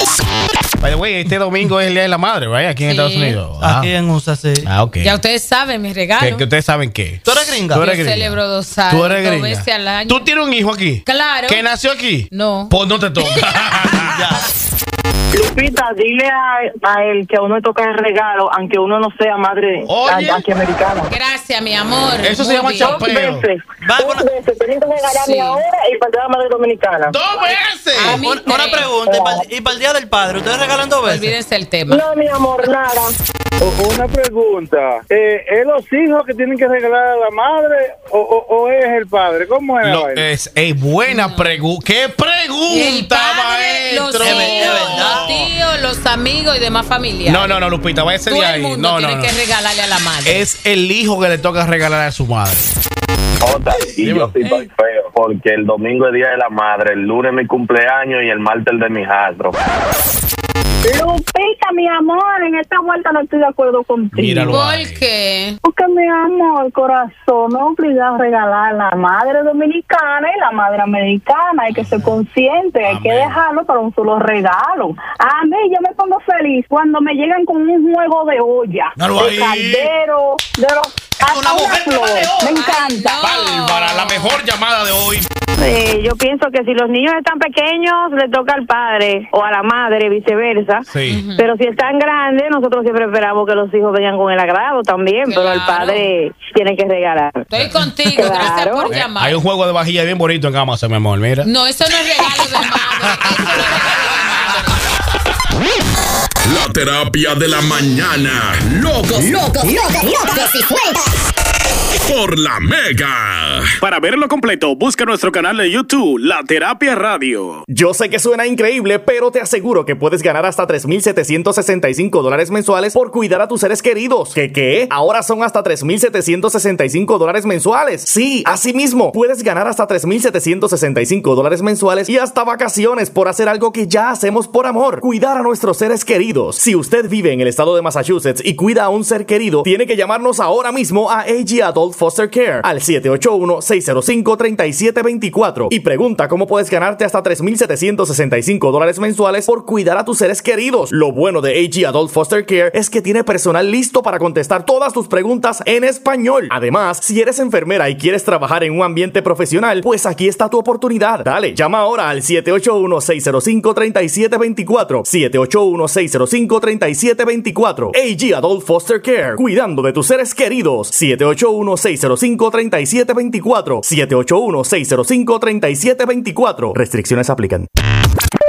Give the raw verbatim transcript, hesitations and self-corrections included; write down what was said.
By the way, este domingo es el Día de la Madre, ¿right? Aquí en Sí. Estados Unidos. Ah. Aquí en U S A, sí. Ah, ok. Ya ustedes saben mis regalos. Que, que ustedes saben qué. ¿Tú eres gringa? Tú eres Yo gringa. celebro dos años, Tú eres dos gringa. veces al año. ¿Tú tienes un hijo aquí? Claro. ¿Que nació aquí? No. Pues no te toca. Ya. Lupita, dile a, a él que a uno le toca el regalo, aunque uno no sea madre Oye. aquí americana. Gracias, mi amor. Eso se Muy llama bien. chapeo. Dos veces. Va Dos con- veces. Tienen que regalarme Sí. ahora y para la madre dominicana. ¡Dos veces! A mí Una, una tres. pregunta, y para, y para el Día del Padre, ¿ustedes regalan dos veces? Olvídense el tema. No, mi amor, nada. O- Una pregunta, eh, ¿es los hijos que tienen que regalar a la madre o, o, o es el padre? ¿Cómo es la Lo, vaina? es ey, buena pregunta. ¿Qué El pregunta, padre, los maestro? Es ver- es hijos, verdad. los tíos, los amigos y demás familiares. No, no, no, Lupita, váyase Todo de el ahí. mundo No, no, tiene no. que regalarle a la madre. Es el hijo que le toca regalar a su madre. Jota, y Dime. yo sí estoy feo, porque el domingo es Día de la Madre, el lunes es mi cumpleaños y el martes el de mi hijastro. Lupita, mi amor, en esta vuelta no estoy de acuerdo contigo. Míralo. ¿Por ahí. qué? Porque mi amor, corazón, me obliga a regalar a la madre dominicana y la madre americana. Hay que ser consciente, hay que Amén. dejarlo para un solo regalo. A mí yo me pongo feliz cuando me llegan con un juego de olla, Míralo de ahí. caldero, de los... hasta una mujer que flor. vale oro. Me encanta. Ay, no. Bárbara, la mejor llamada de hoy. Sí, yo pienso que si los niños están pequeños, le toca al padre o a la madre, viceversa. Sí. Pero si están grandes, nosotros siempre esperamos que los hijos vengan con el agrado también, pero el Claro. padre tiene que regalar. Estoy contigo. Gracias Claro. por Eh, llamar. Hay un juego de vajilla bien bonito en Amazon, mi amor, mira. No, eso no es regalo de madre. Eso no es regalo de madre. La terapia de la mañana. Locos, Locos, locos, locos y sueltas. por la Mega. Para verlo completo, busca nuestro canal de YouTube, La Terapia Radio. Yo sé que suena increíble, pero te aseguro que puedes ganar hasta tres mil setecientos sesenta y cinco dólares mensuales por cuidar a tus seres queridos. ¿Qué qué? Ahora son hasta tres mil setecientos sesenta y cinco dólares mensuales. Sí, así mismo, puedes ganar hasta tres mil setecientos sesenta y cinco dólares mensuales y hasta vacaciones por hacer algo que ya hacemos por amor, cuidar a nuestros seres queridos. Si usted vive en el estado de Massachusetts y cuida a un ser querido, tiene que llamarnos ahora mismo a A G Adult Foster Care al siete ocho uno, seis cero cinco, tres siete dos cuatro y pregunta cómo puedes ganarte hasta tres mil setecientos sesenta y cinco dólares mensuales por cuidar a tus seres queridos. Lo bueno de A G Adult Foster Care es que tiene personal listo para contestar todas tus preguntas en español. Además, si eres enfermera y quieres trabajar en un ambiente profesional, pues aquí está tu oportunidad. Dale, llama ahora al siete ocho uno, seis cero cinco, tres siete dos cuatro, siete ocho uno, seis cero cinco, tres siete dos cuatro. A G Adult Foster Care, cuidando de tus seres queridos. siete ocho uno, seis cero cinco, tres siete dos cuatro, siete ocho uno, seis cero cinco, tres siete dos cuatro. Restricciones aplican.